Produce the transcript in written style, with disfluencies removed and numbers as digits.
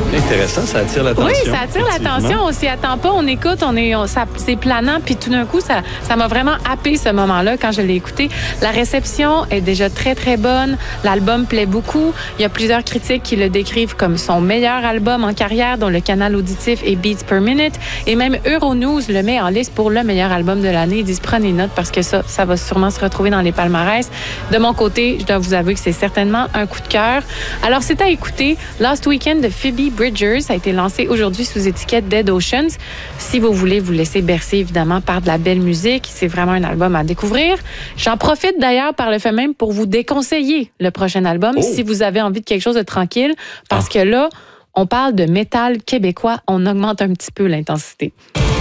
Intéressant, ça attire l'attention. Oui, ça attire l'attention. On s'y attend pas, on écoute, c'est planant, puis tout d'un coup, ça m'a vraiment happé ce moment-là quand je l'ai écouté. La réception est déjà très, très bonne. L'album plaît beaucoup. Il y a plusieurs critiques qui le décrivent comme son meilleur album en carrière, dont le canal auditif est Beats per Minute. Et même Euronews le met en liste pour le meilleur album de l'année. Ils disent prenez note parce que ça va sûrement se retrouver dans les palmarès. De mon côté, je dois vous avouer que c'est certainement un coup de cœur. Alors, c'est à écouter. Last Weekend de Phoebe Bridgers a été lancé aujourd'hui sous étiquette Dead Oceans. Si vous voulez vous laisser bercer, évidemment, par de la belle musique, c'est vraiment un album à découvrir. J'en profite d'ailleurs par le fait même pour vous déconseiller le prochain album si vous avez envie de quelque chose de tranquille, parce que là, on parle de métal québécois, on augmente un petit peu l'intensité.